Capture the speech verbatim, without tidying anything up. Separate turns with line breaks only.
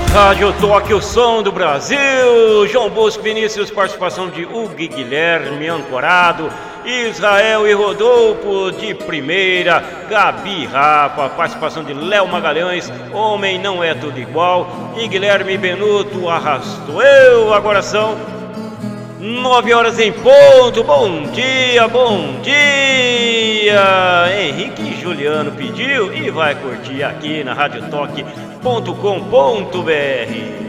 Rádio Toque, o som do Brasil. João Bosco Vinícius, participação de Hugo Guilherme Ancorado, Israel e Rodolfo de primeira, Gabi Rafa, participação de Léo Magalhães, Homem Não É Tudo Igual, e Guilherme Benuto, Arrasto Eu. Agora são nove horas em ponto. Bom dia, bom dia. Henrique Juliano pediu e vai curtir aqui na rádio toque ponto com ponto br.